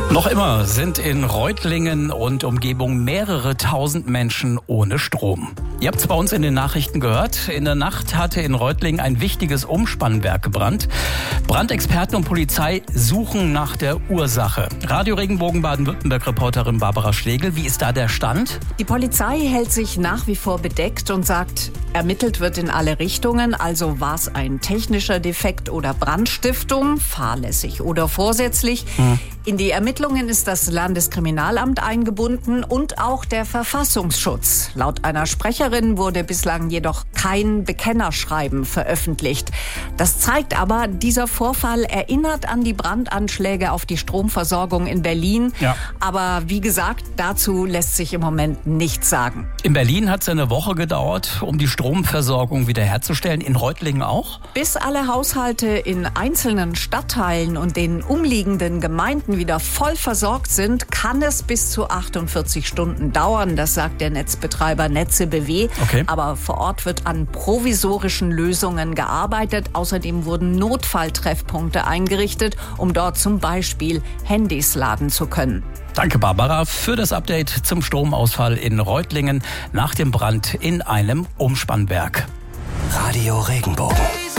Noch immer sind in Reutlingen und Umgebung mehrere tausend Menschen ohne Strom. Ihr habt es bei uns in den Nachrichten gehört. In der Nacht hatte in Reutlingen ein wichtiges Umspannwerk gebrannt. Brandexperten und Polizei suchen nach der Ursache. Radio Regenbogen Baden-Württemberg-Reporterin Barbara Schlegel, wie ist da der Stand? Die Polizei hält sich nach wie vor bedeckt und sagt, ermittelt wird in alle Richtungen. Also war es ein technischer Defekt oder Brandstiftung, fahrlässig oder vorsätzlich. In die Ermittlungen ist das Landeskriminalamt eingebunden und auch der Verfassungsschutz. Laut einer Sprecherin wurde bislang jedoch kein Bekennerschreiben veröffentlicht. Das zeigt aber, dieser Vorfall erinnert an die Brandanschläge auf die Stromversorgung in Berlin. Ja. Aber wie gesagt, dazu lässt sich im Moment nichts sagen. In Berlin hat es eine Woche gedauert, um die Stromversorgung wiederherzustellen. In Reutlingen auch? Bis alle Haushalte in einzelnen Stadtteilen und den umliegenden Gemeinden wieder voll versorgt sind, kann es bis zu 48 Stunden dauern. Das sagt der Netzbetreiber Netze BW. Okay. Aber vor Ort wird an provisorischen Lösungen gearbeitet. Außerdem wurden Notfalltreffpunkte eingerichtet, um dort zum Beispiel Handys laden zu können. Danke, Barbara, für das Update zum Stromausfall in Reutlingen nach dem Brand in einem Umspannwerk. Radio Regenbogen.